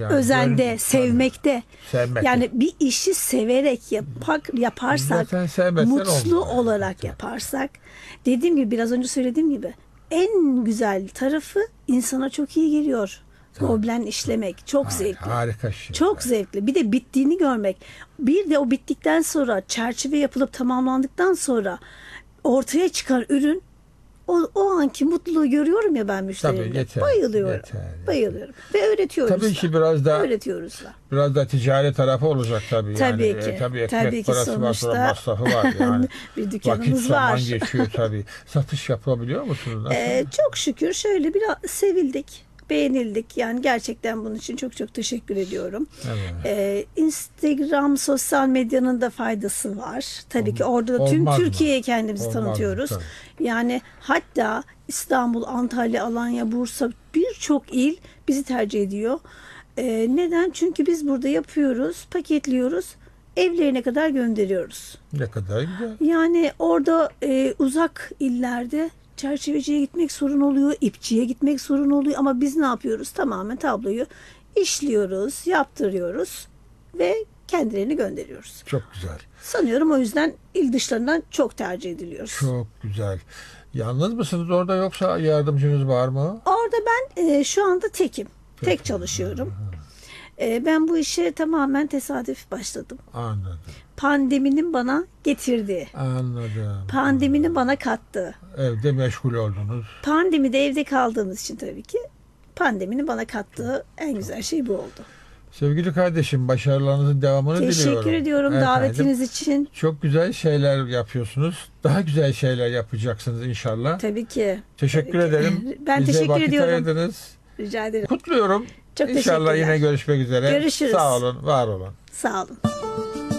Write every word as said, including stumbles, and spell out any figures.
Yani özende, gönül, sevmekte. Sevmek. Yani bir işi severek yapak, yaparsak, mutlu olmuyor. olarak Tabii. yaparsak, dediğim gibi biraz önce söylediğim gibi en güzel tarafı insana çok iyi geliyor. Goblen işlemek çok Har- zevkli. Harika şey. Çok zevkli. Bir de bittiğini görmek. Bir de o bittikten sonra çerçeve yapılıp tamamlandıktan sonra ortaya çıkan ürün, o, o anki mutluluğu görüyorum ya ben müşterimde. Tabii, yeter, Bayılıyorum. yeter, yeter. Bayılıyorum. Ve öğretiyoruz Tabii da. ki biraz da öğretiyoruz da. biraz da ticari tarafı olacak tabii. Tabii yani. ki. E, tabii ekmek Tabii ki parası var, sonra sonuçta masrafı var yani. bir dükkanımız Vakit zaman var. geçiyor tabii. Satış yapılabiliyor musunuz? Nasıl? Ee, çok şükür şöyle biraz sevildik, beğenildik. Yani gerçekten bunun için çok çok teşekkür ediyorum. Evet. Ee, Instagram, sosyal medyanın da faydası var. Tabii ki orada da tüm Olmaz mı? Türkiye'ye kendimizi Olmaz mı? tanıtıyoruz. Tabii. Yani hatta İstanbul, Antalya, Alanya, Bursa birçok il bizi tercih ediyor. Ee, neden? Çünkü biz burada yapıyoruz, paketliyoruz, evlerine kadar gönderiyoruz. Ne kadar güzel. Yani orada e, uzak illerde çerçeveciye gitmek sorun oluyor, ipçiye gitmek sorun oluyor ama biz ne yapıyoruz? Tamamen tabloyu işliyoruz, yaptırıyoruz ve kendilerini gönderiyoruz. Çok güzel. Sanıyorum o yüzden il dışlarından çok tercih ediliyoruz. Çok güzel. Yalnız mısınız orada yoksa yardımcınız var mı? Orada ben e, şu anda tekim. Tek çalışıyorum. E, ben bu işe tamamen tesadüf başladım. Anladım. Pandeminin bana getirdiği, Anladım. pandeminin bana kattığı. Evde meşgul oldunuz. Pandemide evde kaldığımız için tabii ki pandeminin bana kattığı en güzel şey bu oldu. Sevgili kardeşim, başarılarınızın devamını Teşekkür diliyorum. Teşekkür ediyorum Efendim, davetiniz için. çok güzel şeyler yapıyorsunuz. Daha güzel şeyler yapacaksınız inşallah. Tabii ki. Teşekkür Tabii ki. ederim. Ben Bize teşekkür vakit ediyorum. ayırdınız. Rica ederim. Kutluyorum. Çok İnşallah teşekkürler. yine görüşmek üzere. Görüşürüz. Sağ olun, var olun. Sağ olun.